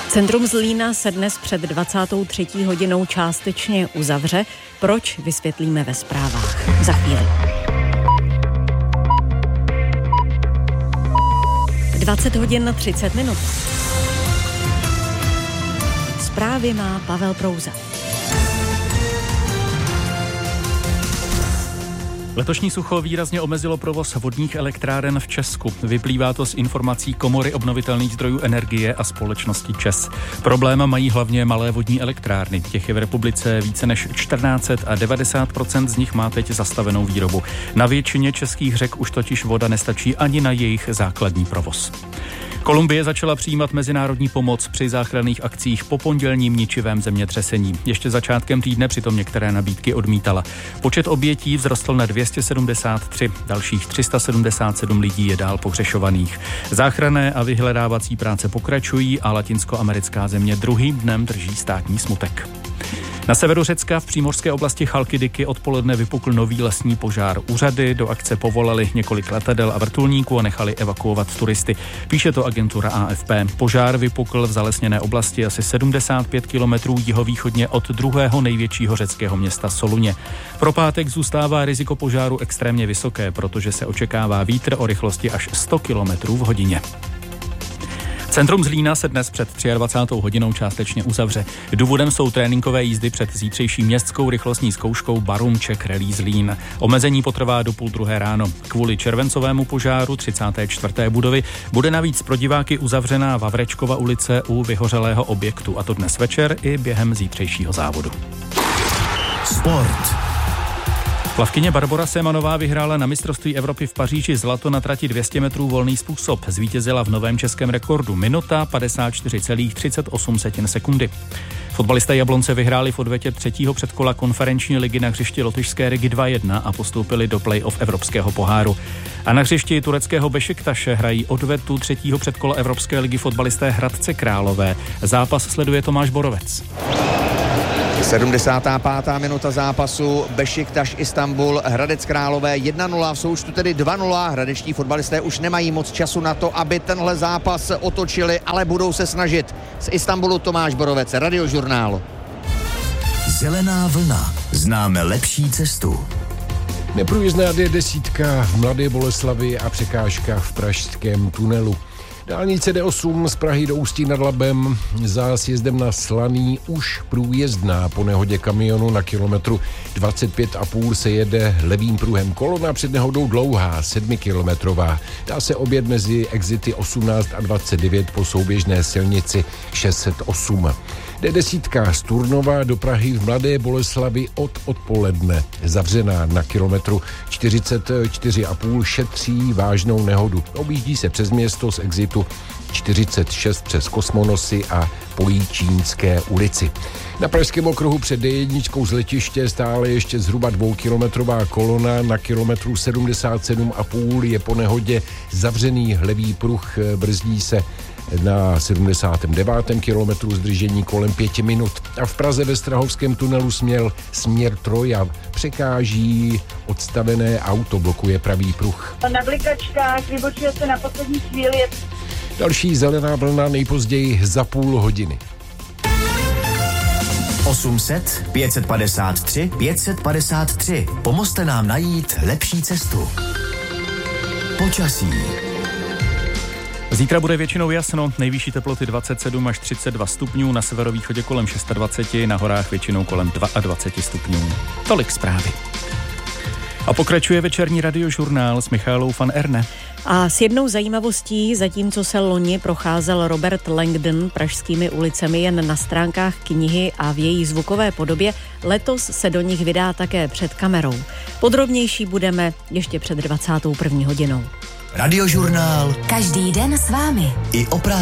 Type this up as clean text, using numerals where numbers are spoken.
Centrum Zlína se dnes před 23. hodinou částečně uzavře. Proč, vysvětlíme ve zprávách za chvíli. 20 hodin 30 minut. Zprávy má Pavel Prouza. Letošní sucho výrazně omezilo provoz vodních elektráren v Česku. Vyplývá to z informací Komory obnovitelných zdrojů energie a společnosti ČEZ. Problém mají hlavně malé vodní elektrárny. Těch je v republice více než 1400 a 90% z nich má teď zastavenou výrobu. Na většině českých řek už totiž voda nestačí ani na jejich základní provoz. Kolumbie začala přijímat mezinárodní pomoc při záchranných akcích po pondělním ničivém zemětřesení. Ještě začátkem týdne přitom některé nabídky odmítala. Počet obětí vzrostl na 273, dalších 377 lidí je dál pohřešovaných. Záchranné a vyhledávací práce pokračují a latinskoamerická země druhým dnem drží státní smutek. Na severu Řecka v přímořské oblasti Chalkidiky odpoledne vypukl nový lesní požár. Úřady do akce povolali několik letadel a vrtulníků a nechali evakuovat turisty. Píše to agentura AFP. Požár vypukl v zalesněné oblasti asi 75 kilometrů jihovýchodně od druhého největšího řeckého města Soluně. Pro pátek zůstává riziko požáru extrémně vysoké, protože se očekává vítr o rychlosti až 100 kilometrů v hodině. Centrum Zlína se dnes před 23. hodinou částečně uzavře. Důvodem jsou tréninkové jízdy před zítřejší městskou rychlostní zkouškou Barum Czech Rally Zlín. Omezení potrvá do 2:30 ráno. Kvůli červencovému požáru 34. budovy bude navíc pro diváky uzavřená Vavrečkova ulice u vyhořelého objektu, a to dnes večer i během zítřejšího závodu. Sport. Plavkyně Barbora Semanová vyhrála na mistrovství Evropy v Paříži zlato na trati 200 metrů volný způsob. Zvítězila v novém českém rekordu minuta 54,38 sekundy. Fotbalisté Jablonce vyhráli v odvetě třetího předkola konferenční ligy na hřišti lotyšské Rigy 2-1 a postoupili do play-off Evropského poháru. A na hřišti tureckého Bešiktaše hrají odvetu třetího předkola Evropské ligy fotbalisté Hradce Králové. Zápas sleduje Tomáš Borovec. 75. minuta zápasu, Bešiktaš Istanbul, Hradec Králové 1-0, v součtu tedy 2-0. Hradečtí fotbalisté už nemají moc času na to, aby tenhle zápas otočili, ale budou se snažit. Z Istanbulu Tomáš Borovec, Radiožurnál. Zelená vlna. Známe lepší cestu. Neprůjezdná D10 v Mladé Boleslavi a překážka v pražském tunelu. Dálnice D8 z Prahy do Ústí nad Labem za sjezdem na Slaný už průjezdná. Po nehodě kamionu na kilometru 25,5 se jede levým pruhem. Kolona před nehodou dlouhá, 7kilometrová. Dá se objet mezi exity 18 a 29 po souběžné silnici 608. D10 z Turnova do Prahy v Mladé Boleslavi od odpoledne. Zavřená na kilometru 44,5 šetří vážnou nehodu. Objíždí se přes město z exitu 46 přes Kosmonosy a po Jíčínské ulici. Na Pražském okruhu před D1 z letiště stále ještě zhruba 2kilometrová kolona. Na kilometru 77,5 je po nehodě zavřený levý pruh, brzdí se na 79. kilometru zdržení kolem 5 minut. A v Praze ve Strahovském tunelu směr Troja překáží odstavené auto, blokuje pravý pruh. Na blikačkách vybočuje se na poslední chvíli. Další zelená vlna nejpozději za půl hodiny. 800 553 553. Pomozte nám najít lepší cestu. Počasí. Zítra bude většinou jasno, nejvyšší teploty 27 až 32 stupňů, na severovýchodě kolem 26, na horách většinou kolem 22 stupňů. Tolik zprávy. A pokračuje večerní Radiožurnál s Michálou van Erne. A s jednou zajímavostí, zatímco se loni procházel Robert Langdon pražskými ulicemi jen na stránkách knihy a v její zvukové podobě, letos se do nich vydá také před kamerou. Podrobnější budeme ještě před 21. hodinou. Radiožurnál. Každý den s vámi. I o práci.